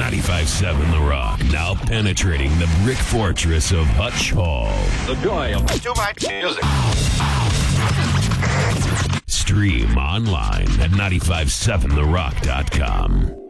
95.7 The Rock, now penetrating the brick fortress of Hutch Hall. The joy of too much music. Stream online at 957therock.com.